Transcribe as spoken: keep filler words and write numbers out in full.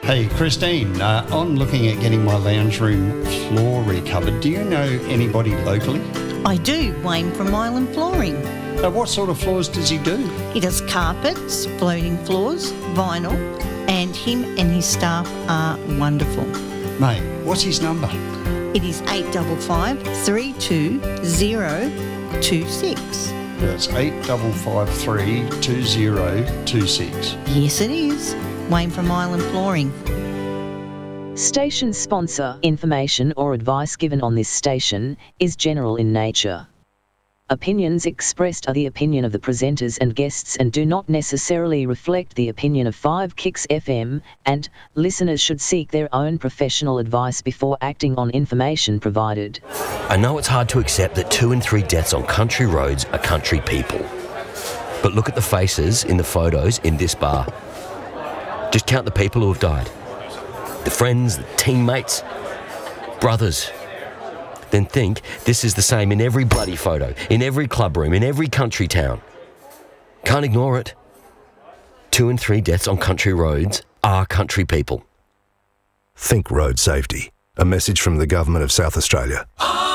Hey, Christine, uh, I'm looking at getting my lounge room floor recovered. Do you know anybody locally? I do, Wayne from Island Flooring. Uh, what sort of floors does he do? He does carpets, floating floors, vinyl, and him and his staff are wonderful. Mate, what's his number? It is eight five five, three two zero two six. That's eight five five, three two zero two six. Yes, it is. Wayne from Island Flooring. Station sponsor. Information or advice given on this station is general in nature. Opinions expressed are the opinion of the presenters and guests and do not necessarily reflect the opinion of five Kicks F M, and listeners should seek their own professional advice before acting on information provided. I know it's hard to accept that two in three deaths on country roads are country people. But look at the faces in the photos in this bar. Just count the people who have died. The friends, the teammates, brothers. Then think this is the same in every bloody photo, in every club room, in every country town. Can't ignore it. Two in three deaths on country roads are country people. Think road safety. A message from the Government of South Australia.